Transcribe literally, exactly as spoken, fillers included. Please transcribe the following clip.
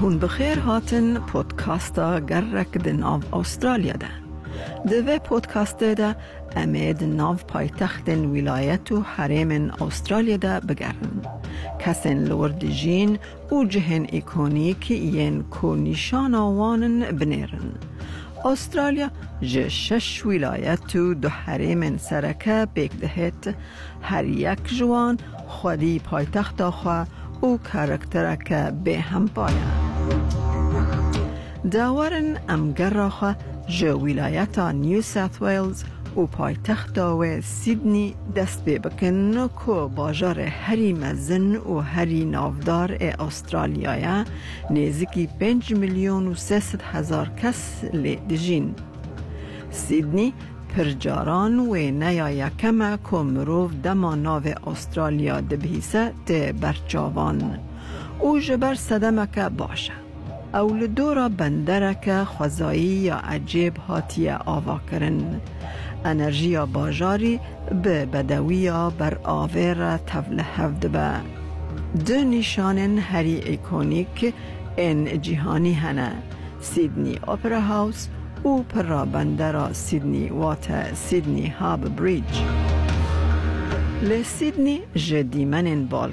هون بخیر هاتن پودکاستا گرک ده ناو استرالیا ده. دوه پودکاست ده امید ناو پایتخت ولایت و حریم استرالیا ده بگرن. کسین لورد جین و جهن ایکونیکی ین کو نشان آوانن بنیرن. استرالیا جه شش ولایت و دو حریم سرکه بیک دهت، هر یک جوان خودی پایتخت خواه و کارکترک به هم پایه. داورن امگر خواه جه ولایت نیو ساوت ویلز و پایتخت و سیدنی دست بی بکن که باجار هری مزن و هری نافدار استرالیای نزدیکی پنج میلیون و سیصد هزار کس لیدجین. سیدنی پرجاران و نیا یکم که مروف دما ناو استرالیا دبیسه ده برچاوان او جبر صدمک باشه. اول دورا بندرک خوزایی یا عجیب هاتی آوا کرن. انرژی باجاری به بدوی بر آویر تفل هفت به. دو نشانن هری ایکونیک این جهانی هنه. سیدنی اپرا هاوس و پرا بندر سیدنی وات سیدنی هاب بریج. ل سیدنی جدی منن بال